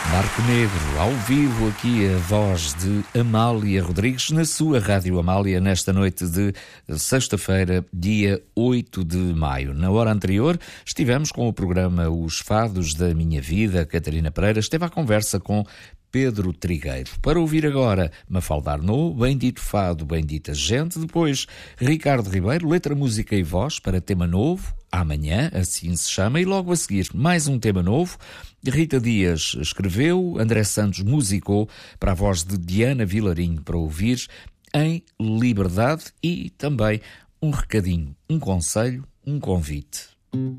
Marco Negro, ao vivo aqui a voz de Amália Rodrigues na sua Rádio Amália nesta noite de sexta-feira, dia 8 de maio. Na hora anterior estivemos com o programa Os Fados da Minha Vida. Catarina Pereira esteve à conversa com Pedro Trigueiro. Para ouvir agora Mafalda Arnaud, Bendito Fado, Bendita Gente. Depois Ricardo Ribeiro, letra, música e voz para tema novo, Amanhã, assim se chama. E logo a seguir mais um tema novo. Rita Dias escreveu, André Santos musicou para a voz de Diana Vilarinho para ouvir em Liberdade. E também um recadinho, um conselho, um convite.